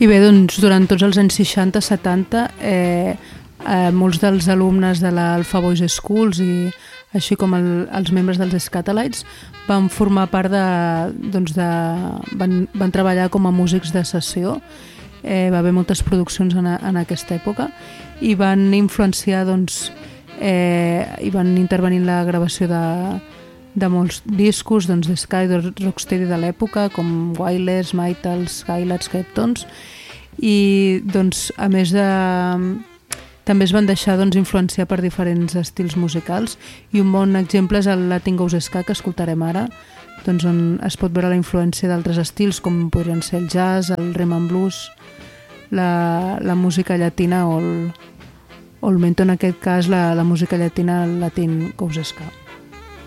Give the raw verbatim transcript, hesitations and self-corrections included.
I bé, doncs, durant tots els anys seixanta setanta, eh, eh, molts dels alumnes de l'Alpha Boys Schools i així com el, els membres dels Skatalites van formar part de... Doncs de van, van treballar com a músics de sessió. Eh, va haver moltes produccions en, a, en aquesta època i van influenciar, doncs, eh, i van intervenir en la gravació de, de molts discos, doncs, de Sky, de Rocksteady de l'època, com Wailers, Maytals, Skylarks, Kryptons, i, doncs, a més de... també es van deixar, doncs, influenciar per diferents estils musicals, i un bon exemple és el Latin Goes Ska, que escoltarem ara, doncs, on es pot veure la influència d'altres estils, com podrien ser el jazz, el rhythm and blues, la, la música llatina o el, o el mento, en aquest cas, la, la música llatina, el Latin Goes Ska.